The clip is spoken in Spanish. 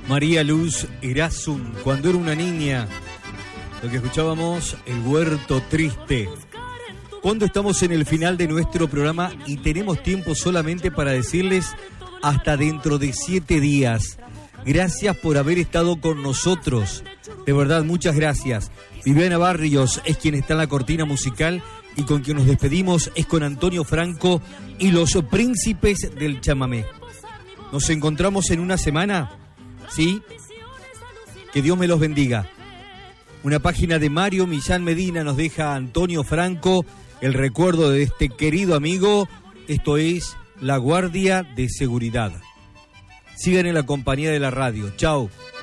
María Luz Erasum, cuando era una niña. Lo que escuchábamos, El Huerto Triste. Cuando estamos en el final de nuestro programa y tenemos tiempo solamente para decirles hasta dentro de 7 días. Gracias por haber estado con nosotros. De verdad, muchas gracias. Viviana Barrios es quien está en la cortina musical y con quien nos despedimos es con Antonio Franco y los Príncipes del Chamamé. Nos encontramos en una semana, ¿sí? Que Dios me los bendiga. Una página de Mario Millán Medina nos deja Antonio Franco el recuerdo de este querido amigo. Esto es La Guardia de Seguridad. Sigan en la compañía de la radio. Chao.